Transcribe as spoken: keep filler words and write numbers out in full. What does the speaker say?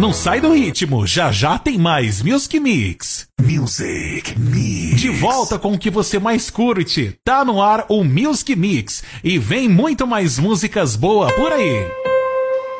Não sai do ritmo, já já tem mais Music Mix. Music Mix. De volta com o que você mais curte. Tá no ar o Music Mix. E vem muito mais músicas boas por aí.